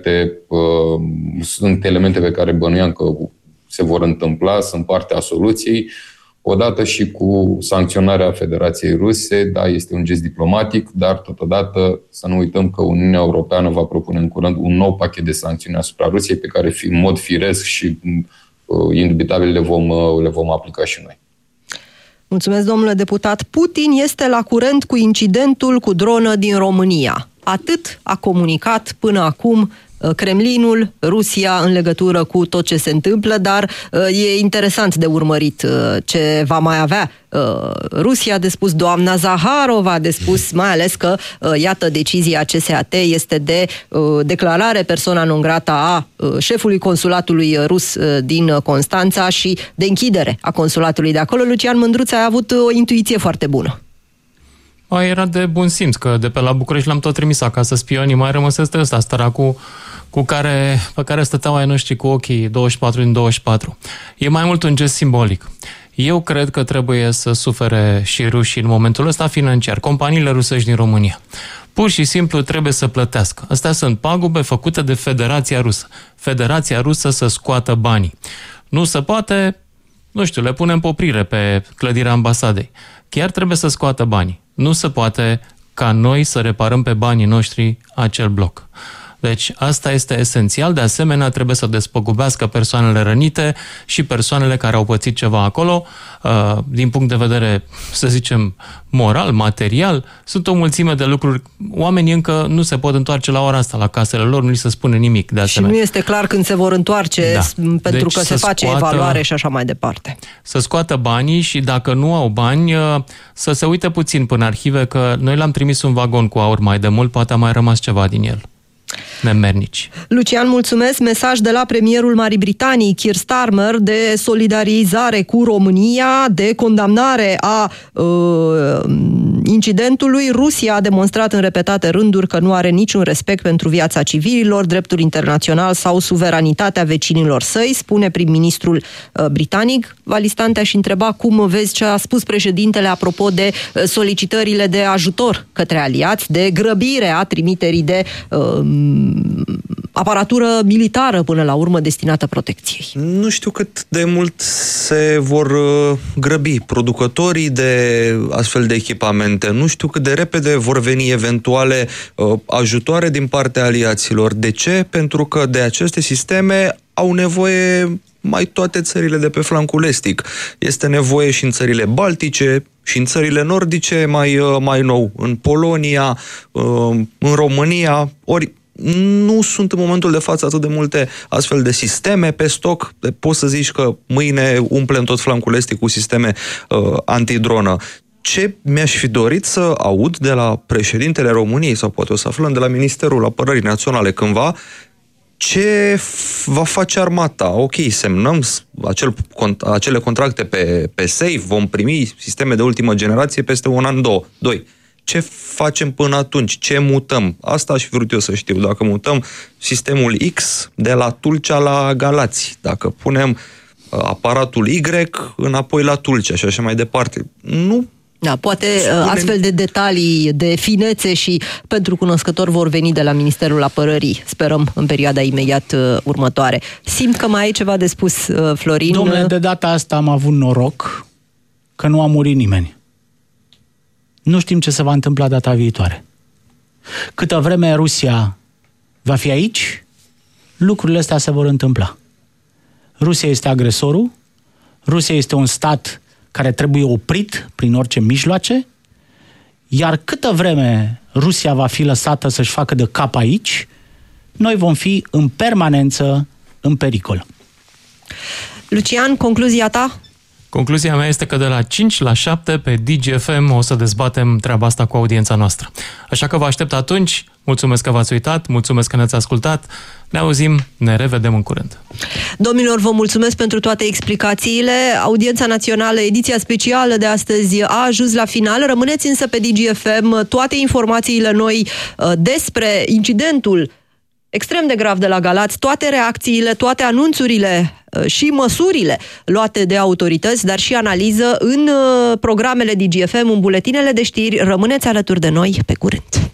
sunt elemente pe care bănuiam că se vor întâmpla, sunt partea soluției. Odată și cu sancționarea Federației Ruse, da, este un gest diplomatic, dar totodată să nu uităm că Uniunea Europeană va propune în curând un nou pachet de sancțiuni asupra Rusiei, pe care în mod firesc și indubitabil le vom aplica și noi. Mulțumesc, domnule deputat. Putin este la curent cu incidentul cu dronă din România. Atât a comunicat până acum Kremlinul, Rusia în legătură cu tot ce se întâmplă, dar e interesant de urmărit ce va mai avea Rusia de spus, doamna Zaharova de spus, mai ales că, iată, decizia CSAT este de declarare persoana non grata a șefului consulatului rus din Constanța și de închidere a consulatului de acolo. Lucian Mândruță a avut o intuiție foarte bună. Era de bun simț, că de pe la București l-am tot trimis acasă spionii, mai rămăsese ăsta, stăracul pe care stăteau ai noștri cu ochii 24 din 24. E mai mult un gest simbolic. Eu cred că trebuie să sufere și rușii în momentul ăsta financiar, companiile rusești din România. Pur și simplu trebuie să plătească. Astea sunt pagube făcute de Federația Rusă. Federația Rusă să scoată banii. Nu se poate, nu știu, le punem poprire pe clădirea ambasadei. Chiar trebuie să scoată banii. Nu se poate ca noi să reparăm pe banii noștri acel bloc. Deci asta este esențial. De asemenea, trebuie să despăgubească persoanele rănite și persoanele care au pățit ceva acolo. Din punct de vedere, să zicem, moral, material, sunt o mulțime de lucruri. Oamenii încă nu se pot întoarce la ora asta la casele lor, nu li se spune nimic de asemenea. Și nu este clar când se vor întoarce, pentru că se face evaluare și așa mai departe. Să scoată banii și dacă nu au bani, să se uite puțin până arhive, că noi l-am trimis un vagon cu aur mai de mult, poate a mai rămas ceva din el. Nemernici. Lucian, mulțumesc. Mesaj de la premierul Marii Britanii, Keir Starmer, de solidarizare cu România, de condamnare a incidentului. Rusia a demonstrat în repetate rânduri că nu are niciun respect pentru viața civililor, dreptul internațional sau suveranitatea vecinilor săi, spune prim-ministrul britanic. Valistan, te-aș întreba cum vezi ce a spus președintele apropo de solicitările de ajutor către aliați, de grăbire a trimiterii de aparatură militară până la urmă destinată protecției. Nu știu cât de mult se vor grăbi producătorii de astfel de echipamente. Nu știu cât de repede vor veni eventuale ajutoare din partea aliaților. De ce? Pentru că de aceste sisteme au nevoie mai toate țările de pe flancul estic. Este nevoie și în țările baltice, și în țările nordice mai nou, în Polonia, în România, ori nu sunt în momentul de față atât de multe astfel de sisteme pe stoc. Poți să zici că mâine umplem tot flancul estic cu sisteme antidronă. Ce mi-aș fi dorit să aud de la președintele României, sau poate o să aflăm de la Ministerul Apărării Naționale cândva, ce va face armata? Ok, semnăm acele contracte pe SAFE, vom primi sisteme de ultimă generație peste un an, doi. Ce facem până atunci? Ce mutăm? Asta aș fi vrut eu să știu. Dacă mutăm sistemul X de la Tulcea la Galați, dacă punem aparatul Y înapoi la Tulcea și așa mai departe. Nu. Da, poate astfel de detalii, de finețe și pentru cunoscători vor veni de la Ministerul Apărării, sperăm, în perioada imediat următoare. Simt că mai ai ceva de spus, Florin. Domnule, de data asta am avut noroc că nu a murit nimeni. Nu știm ce se va întâmpla data viitoare. Câtă vreme Rusia va fi aici, lucrurile astea se vor întâmpla. Rusia este agresorul, Rusia este un stat care trebuie oprit prin orice mijloace, iar câtă vreme Rusia va fi lăsată să-și facă de cap aici, noi vom fi în permanență în pericol. Lucian, concluzia ta? Concluzia mea este că de la 5 la 7 pe DGFM o să dezbatem treaba asta cu audiența noastră. Așa că vă aștept atunci. Mulțumesc că v-ați uitat, mulțumesc că ne-ați ascultat. Ne auzim, ne revedem în curând. Domnilor, vă mulțumesc pentru toate explicațiile. Audiența Națională, ediția specială de astăzi a ajuns la final. Rămâneți însă pe DGFM. Toate informațiile noi despre incidentul extrem de grav de la Galați, toate reacțiile, toate anunțurile și măsurile luate de autorități, dar și analiză în programele DGFM, în buletinele de știri. Rămâneți alături de noi, pe curând!